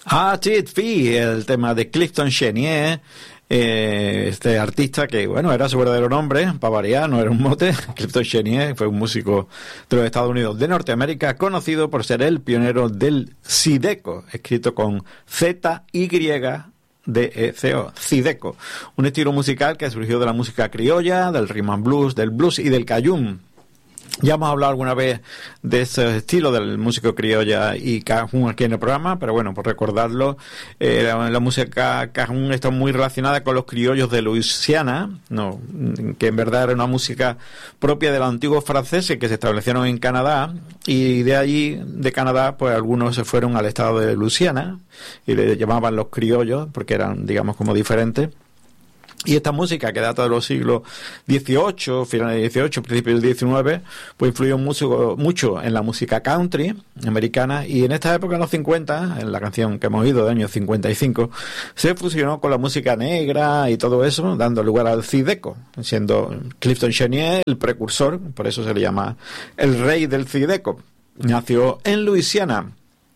Ah, Tit Fee, el tema de Clifton Chenier, este artista que, bueno, era su verdadero nombre, para variar, no era un mote. Clifton Chenier fue un músico de los Estados Unidos de Norteamérica, conocido por ser el pionero del Zydeco, escrito con Z-Y-D-E-C-O, Zydeco, un estilo musical que surgió de la música criolla, del rhythm and blues, del blues y del cajún. Ya hemos hablado alguna vez de ese estilo del músico criolla y cajún aquí en el programa, pero bueno, por recordarlo, la música cajún está muy relacionada con los criollos de Luisiana, no, que en verdad era una música propia de los antiguos franceses que se establecieron en Canadá, y de allí, de Canadá, pues algunos se fueron al estado de Luisiana y le llamaban los criollos porque eran, digamos, como diferentes. Y esta música, que data de los siglos XVIII, finales del XVIII, principios del XIX, pues influyó mucho en la música country americana, y en esta época, en los 50, en la canción que hemos oído del año 55, se fusionó con la música negra y todo eso, dando lugar al Zydeco, siendo Clifton Chenier el precursor, por eso se le llama el rey del Zydeco. Nació en Luisiana,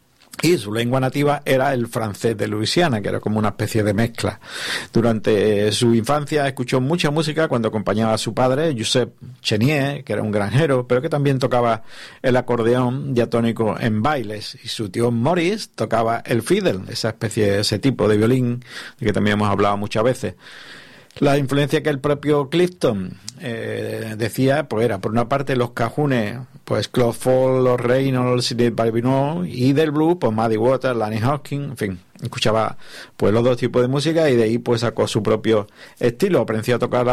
y su lengua nativa era el francés de Luisiana, que era como una especie de mezcla. Durante su infancia escuchó mucha música cuando acompañaba a su padre, Joseph Chenier, que era un granjero, pero que también tocaba el acordeón diatónico en bailes, y su tío Maurice tocaba el fiddle, ese tipo de violín, de que también hemos hablado muchas veces. La influencia que el propio Clifton decía, pues era por una parte los cajunes, pues Claude Fall, los Reynolds, Sidney Barbineau, y del blues, pues Muddy Waters, Lanny Hopkins, en fin, escuchaba pues los dos tipos de música, y de ahí pues sacó su propio estilo. Aprendió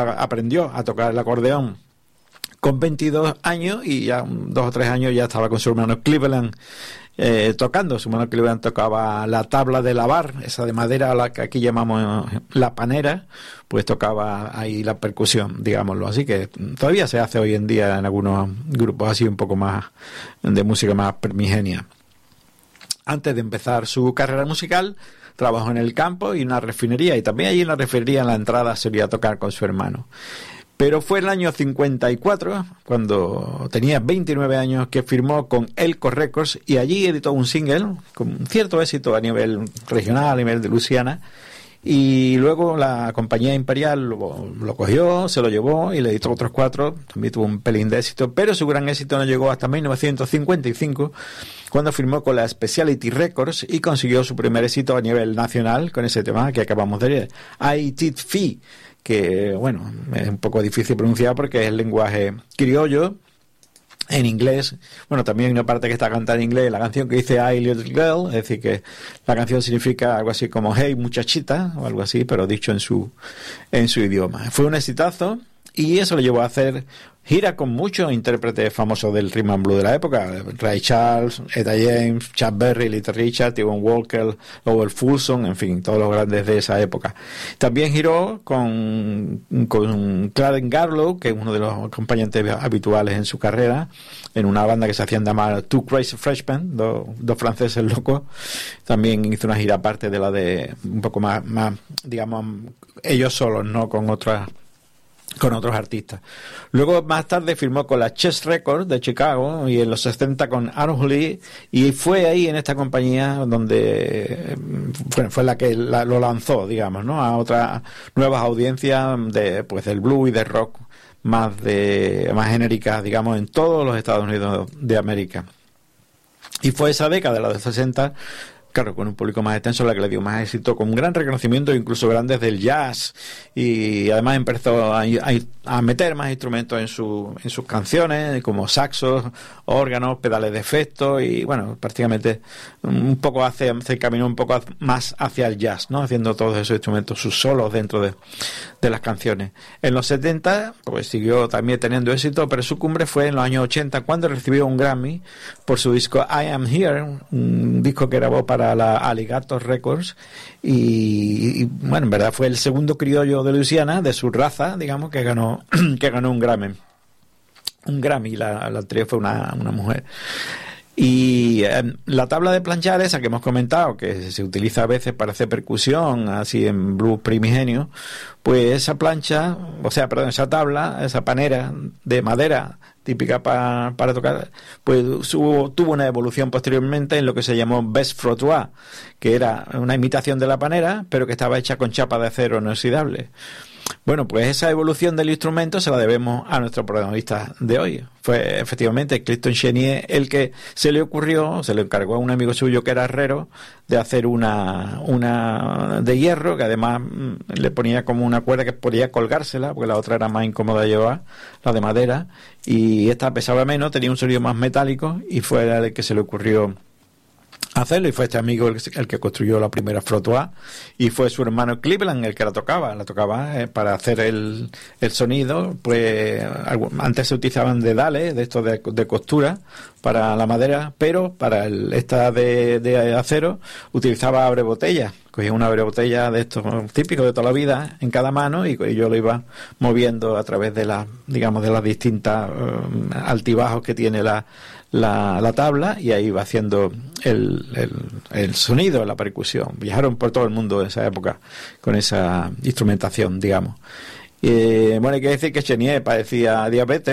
a tocar el acordeón con 22 años, y ya 2 o 3 años ya estaba con su hermano Cleveland tocando. Su hermano Cleveland tocaba la tabla de lavar, esa de madera, la que aquí llamamos la panera, pues tocaba ahí la percusión, digámoslo. Así que todavía se hace hoy en día en algunos grupos así un poco más de música más primigenia. Antes de empezar su carrera musical, trabajó en el campo y en una refinería, y también allí en la refinería, en la entrada, solía tocar con su hermano. Pero fue el año 54, cuando tenía 29 años, que firmó con Elko Records, y allí editó un single con cierto éxito a nivel regional, a nivel de Luisiana, y luego la compañía Imperial lo cogió, se lo llevó y le editó otros 4, también tuvo un pelín de éxito, pero su gran éxito no llegó hasta 1955, cuando firmó con la Specialty Records y consiguió su primer éxito a nivel nacional con ese tema que acabamos de leer, I Tit Fee, que, bueno, es un poco difícil pronunciar porque es el lenguaje criollo en inglés. Bueno, también hay una parte que está cantada en inglés, la canción que dice I Little Girl, es decir, que la canción significa algo así como Hey muchachita, o algo así, pero dicho en su idioma. Fue un exitazo, y eso le llevó a hacer gira con muchos intérpretes famosos del rhythm and blues de la época: Ray Charles, Etta James, Chuck Berry, Little Richard, T-Bone Walker, Lowell Fulson, en fin, todos los grandes de esa época. También giró con Clarence Garlow, que es uno de los acompañantes habituales en su carrera, en una banda que se hacían llamar Two Crazy Freshmen, dos franceses locos. También hizo una gira aparte de la de un poco más digamos, ellos solos, no con otros artistas. Luego, más tarde, firmó con la Chess Records de Chicago, y en los 70 con Aaron Lee, y fue ahí, en esta compañía, donde fue la que lo lanzó, digamos, ¿no?, a otras nuevas audiencias del blues y del rock más genéricas, digamos, en todos los Estados Unidos de América. Y fue esa década, la de los 60, claro, con un público más extenso, la que le dio más éxito, con un gran reconocimiento, incluso grandes del jazz, y además empezó a meter más instrumentos en sus canciones, como saxos, órganos, pedales de efecto, y bueno, prácticamente un poco se caminó un poco más hacia el jazz, ¿no?, haciendo todos esos instrumentos, sus solos dentro de las canciones. En los 70, pues siguió también teniendo éxito, pero su cumbre fue en los años 80, cuando recibió un Grammy por su disco I Am Here, un disco que grabó para la Alligator Records, y bueno, en verdad fue el segundo criollo de Luisiana, de su raza, digamos, que ganó un Grammy. La anterior fue una mujer. Y la tabla de planchar esa que hemos comentado, que se utiliza a veces para hacer percusión, así en blues primigenio, pues esa plancha, esa tabla, esa panera de madera típica para tocar, pues tuvo una evolución posteriormente en lo que se llamó basse frottoir, que era una imitación de la panera, pero que estaba hecha con chapa de acero inoxidable. Bueno, pues esa evolución del instrumento se la debemos a nuestro protagonista de hoy. Fue efectivamente Clifton Chenier el que se le encargó a un amigo suyo que era herrero de hacer una de hierro, que además le ponía como una cuerda que podía colgársela, porque la otra era más incómoda de llevar, la de madera, y esta pesaba menos, tenía un sonido más metálico, y fue el que se le ocurrió hacerlo, y fue este amigo el que construyó la primera frottoir, y fue su hermano Cleveland el que la tocaba para hacer el sonido. Pues antes se utilizaban dedales de estos de costura para la madera, pero para esta de acero utilizaba abrebotellas. Cogía una abrebotella de estos típicos de toda la vida en cada mano, y yo lo iba moviendo a través de las distintas altibajos que tiene la tabla, y ahí va haciendo el sonido, la percusión. Viajaron por todo el mundo en esa época con esa instrumentación, digamos. Bueno, hay que decir que Chenier padecía diabetes,